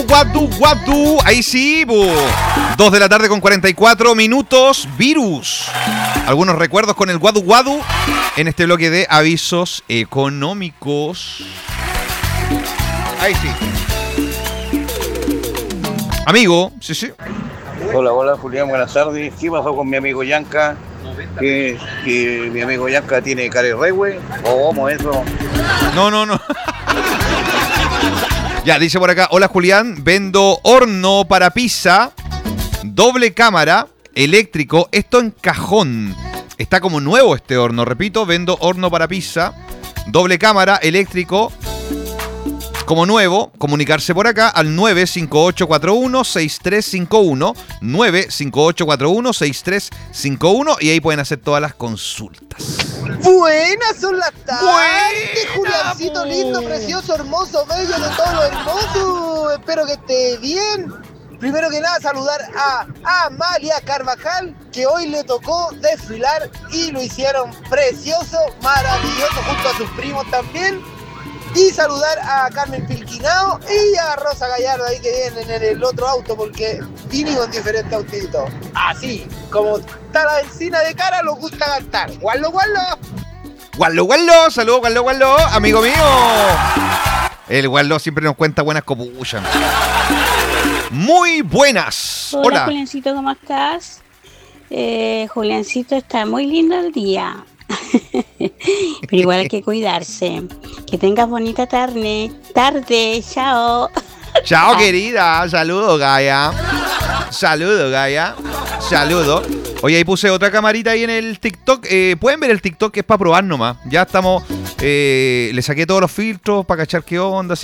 Guadu. Ahí sí, 2 de la tarde con 44 minutos. Virus. Algunos recuerdos con el Guadu en este bloque de avisos económicos. Ahí sí. Amigo, sí. Hola, Julián, buenas tardes. ¿Qué pasó con mi amigo Yanka? Que mi amigo Yanka tiene cara de rey, güey. ¿O cómo eso? No. Ya, dice por acá, hola Julián, vendo horno para pizza, doble cámara, eléctrico, esto en cajón. Está como nuevo este horno, repito, vendo horno para pizza, doble cámara, eléctrico, como nuevo. Comunicarse por acá al 95841-6351, 95841-6351 y ahí pueden hacer todas las consultas. Buenas son las tardes, Buena, Juliancito lindo, precioso, hermoso, bello, de todo lo hermoso. Espero que esté bien. Primero que nada, saludar a Amalia Carvajal, que hoy le tocó desfilar y lo hicieron precioso, maravilloso, junto a sus primos también. Y saludar a Carmen Pilquinao y a Rosa Gallardo ahí que vienen en el otro auto porque vine con diferentes autitos. Así, como está la vecina de cara, nos gusta cantar. ¡Gualo! Saludos, Gualo, amigo mío. El Gualo siempre nos cuenta buenas copuchas. Muy buenas. Hola, Juliancito, ¿cómo estás? Juliancito, está muy lindo el día. Pero igual hay que cuidarse. Que tengas bonita tarde. Chao. Chao, querida. Saludos, Gaia. Saludos. Oye, ahí puse otra camarita ahí en el TikTok. Pueden ver el TikTok, que es para probar nomás. Ya estamos. Le saqué todos los filtros para cachar qué onda.